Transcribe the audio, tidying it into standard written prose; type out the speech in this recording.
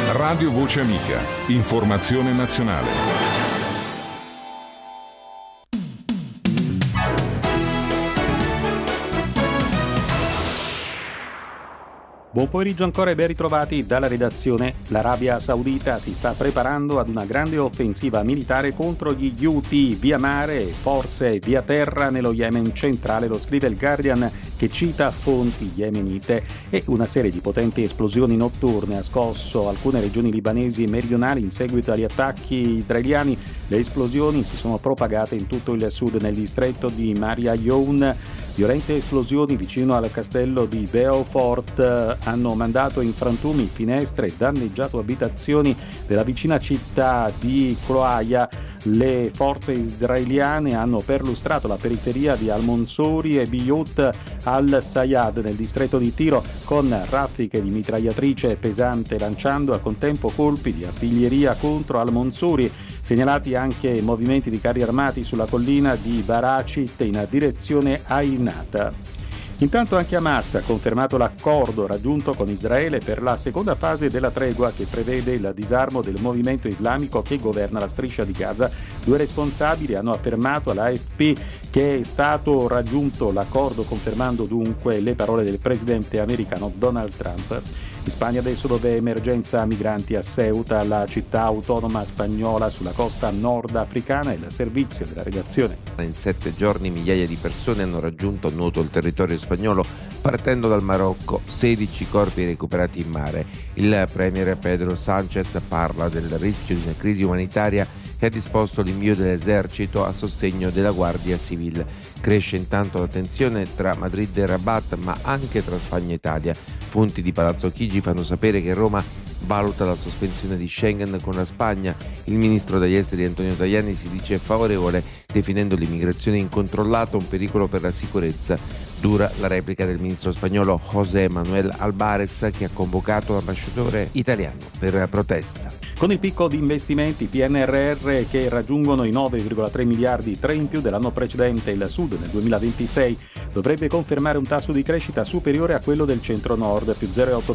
Radio Voce Amica. Informazione nazionale. Buon pomeriggio ancora e ben ritrovati dalla redazione. L'Arabia Saudita si sta preparando ad una grande offensiva militare contro gli Houthi via mare e forze via terra nello Yemen centrale, lo scrive il Guardian, che cita fonti yemenite. E una serie di potenti esplosioni notturne ha scosso alcune regioni libanesi meridionali in seguito agli attacchi israeliani. Le esplosioni si sono propagate in tutto il sud, nel distretto di Maria Youn. Violente esplosioni vicino al castello di Beaufort hanno mandato in frantumi finestre e danneggiato abitazioni della vicina città di Croaia. Le forze israeliane hanno perlustrato la periferia di Al-Monsuri e Biyut al-Sayad nel distretto di Tiro con raffiche di mitragliatrice pesante, lanciando a contempo colpi di artiglieria contro Al-Monsuri. Segnalati anche movimenti di carri armati sulla collina di Baracit in direzione Ainata. Intanto anche Hamas ha confermato l'accordo raggiunto con Israele per la seconda fase della tregua, che prevede il disarmo del movimento islamico che governa la striscia di Gaza. Due responsabili hanno affermato all'AFP che è stato raggiunto l'accordo, confermando dunque le parole del presidente americano Donald Trump. In Spagna adesso, dove emergenza migranti a Ceuta, la città autonoma spagnola sulla costa nordafricana, il servizio della redazione. In 7 giorni migliaia di persone hanno raggiunto a nuoto il territorio spagnolo partendo dal Marocco, 16 corpi recuperati in mare. Il premier Pedro Sánchez parla del rischio di una crisi umanitaria e ha disposto l'invio dell'esercito a sostegno della Guardia Civile. Cresce intanto la tensione tra Madrid e Rabat, ma anche tra Spagna e Italia. Fonti di Palazzo Chigi fanno sapere che Roma valuta la sospensione di Schengen con la Spagna. Il ministro degli esteri Antonio Tajani si dice favorevole, definendo l'immigrazione incontrollata un pericolo per la sicurezza. Dura la replica del ministro spagnolo José Manuel Álvarez, che ha convocato l'ambasciatore italiano per protesta. Con il picco di investimenti PNRR che raggiungono i 9,3 miliardi, 3 in più dell'anno precedente, il Sud nel 2026 dovrebbe confermare un tasso di crescita superiore a quello del Centro-Nord, più 0,8%